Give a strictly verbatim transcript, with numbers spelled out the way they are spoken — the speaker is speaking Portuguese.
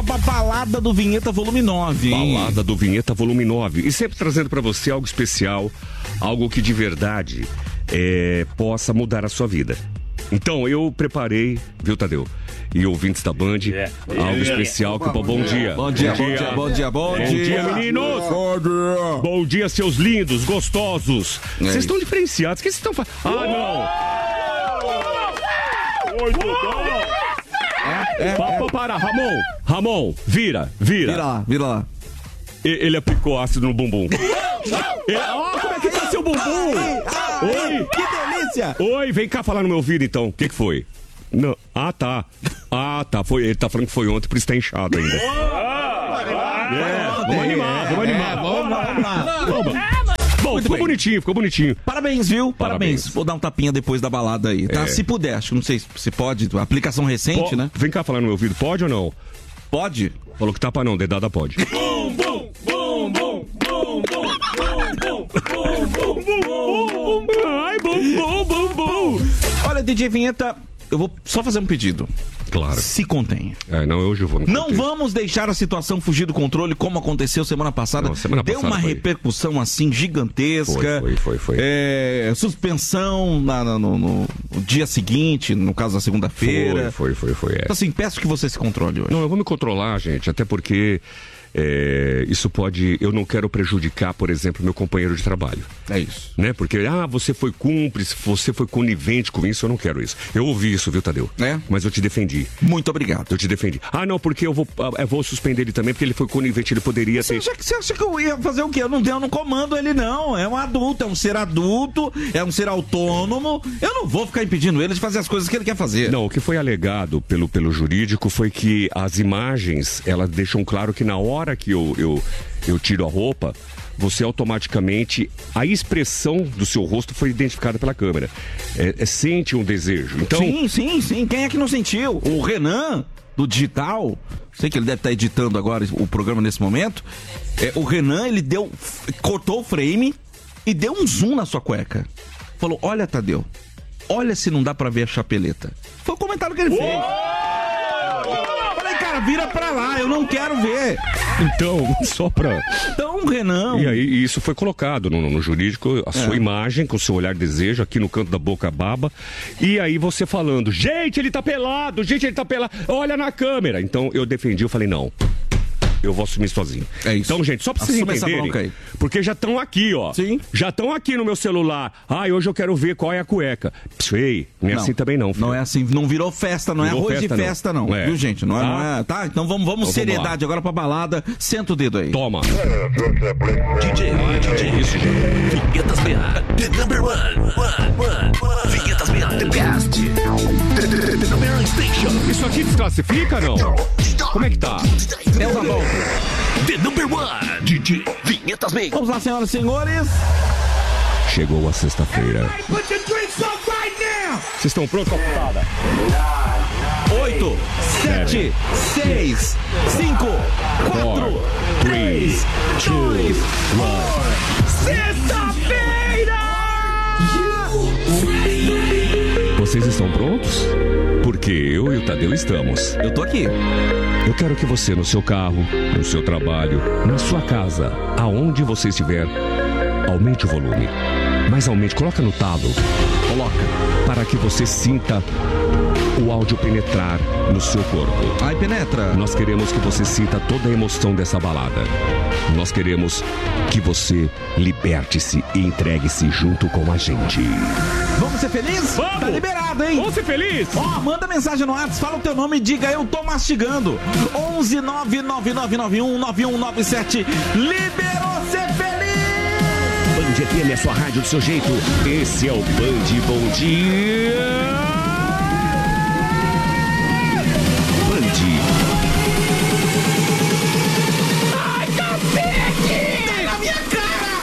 Balada do Vinheta Volume nove, hein? Balada do Vinheta Volume nove. E sempre trazendo pra você algo especial, algo que de verdade é, possa mudar a sua vida. Então, eu preparei, viu, Tadeu? E ouvintes da Band, é. algo especial. Que, bom, bom dia. Bom dia, bom dia, bom dia, bom dia. Bom dia, meninos. Bom dia. Bom dia, seus lindos, gostosos. Vocês é estão diferenciados. O que vocês estão fazendo? Ah, não. Muito bom. É, é, para, para, Ramon. Ramon, vira, vira. Vira lá, vira lá. Ele aplicou ácido no bumbum. Ele, oh, como é que tá seu bumbum? Oi. Que delícia. Oi, vem cá falar no meu ouvido então. O que que foi? Não. Ah, tá. Ah, tá. Foi, ele tá falando que foi ontem, por isso tá inchado ainda. É, vamos animar, vamos animar. Vamos lá. Bom, Muito ficou bem. bonitinho, ficou bonitinho. Parabéns, viu? Parabéns. Parabéns. Vou dar um tapinha depois da balada aí, tá? É. Se puder, acho que não sei se pode. Aplicação recente, po- né? Vem cá falar no meu ouvido, pode ou não? Pode? Falou que tapa não, dedada pode. Bum, bum, bum, bum, bum, bum, bum, bum, bum, bum, ai, bum, bum, bum, bum. Olha, D J Vinheta, eu vou só fazer um pedido. Claro. Se contenha. É, não, hoje eu vou. Não vamos deixar a situação fugir do controle como aconteceu semana passada. Não, semana Deu passada uma foi. repercussão assim gigantesca. Foi, foi, foi. foi. É, suspensão na, na, no, no dia seguinte, no caso da segunda-feira. Foi, foi, foi. foi é. Então, assim, peço que você se controle hoje. Não, eu vou me controlar, gente, até porque é, isso pode... Eu não quero prejudicar, por exemplo, meu companheiro de trabalho. É isso. Né? Porque, ah, você foi cúmplice, você foi conivente com isso, eu não quero isso. Eu ouvi isso, viu, Tadeu? É? Mas eu te defendi. Muito obrigado. Eu te defendi. Ah, não, porque eu vou, eu vou suspender ele também, porque ele foi conivente, ele poderia você ter... Acha que, você acha que eu ia fazer o quê? Eu não, eu não comando ele, não. É um adulto, é um ser adulto, é um ser autônomo. Eu não vou ficar impedindo ele de fazer as coisas que ele quer fazer. Não, o que foi alegado pelo, pelo jurídico foi que as imagens, elas deixam claro que na hora que eu, eu, eu tiro a roupa, você automaticamente, a expressão do seu rosto foi identificada pela câmera. É, é, sente um desejo. Então... Sim, sim, sim. Quem é que não sentiu? O Renan, do digital, sei que ele deve estar editando agora o programa nesse momento. É, o Renan, ele deu, cortou o frame e deu um zoom na sua cueca. Falou, olha, Tadeu, olha se não dá pra ver a chapeleta. Foi o comentário que ele fez. Falei, cara, vira pra lá, eu não quero ver. Então, só pra... Então, Renan... E aí, isso foi colocado no, no jurídico, a sua é. imagem, com o seu olhar desejo, aqui no canto da boca baba. E aí você falando, gente, ele tá pelado, gente, ele tá pelado, olha na câmera. Então, eu defendi, eu falei, não... Eu vou assumir sozinho. É isso. Então, gente, só pra vocês Assume entenderem, porque já estão aqui, ó. Sim. Já estão aqui no meu celular. Ah, hoje eu quero ver qual é a cueca. Ei, não é não, assim também não, filho. Não é assim, não virou festa, não virou é arroz festa, de festa, não. não. É. Viu, gente? Não é, tá? Não é, tá? Então vamos, vamos então, seriedade vamos agora pra balada. Senta o dedo aí. Toma. D J, D J, isso, Vinhetas B A, the number one, one, one. Vinhetas B A, the best. The, the, the number one station. Isso aqui desclassifica, não? Como é que tá? É uma volta. The number one, D J Vinhetas B A. Vamos lá, senhoras e senhores. Chegou a sexta-feira. Vocês estão prontos, calçada? Oito, sete, seis, cinco, quatro, três, dois, um. Sexta-feira! Vocês estão prontos? Porque eu e o Tadeu estamos. Eu tô aqui. Eu quero que você, no seu carro, no seu trabalho, na sua casa, aonde você estiver, aumente o volume. Mas aumente, coloca no talo. Coloca. Para que você sinta o áudio penetrar no seu corpo. Ai, penetra. Nós queremos que você sinta toda a emoção dessa balada. Nós queremos que você liberte-se e entregue-se junto com a gente. Vamos ser felizes? Vamos! Tá liberado, hein? Vamos ser felizes! Ó, oh, manda mensagem no WhatsApp, fala o teu nome e diga eu tô mastigando. onze nove nove nove nove um nove um nove sete. Liberou ser feliz! Band F M é a sua rádio do seu jeito. Esse é o Band Bom Dia.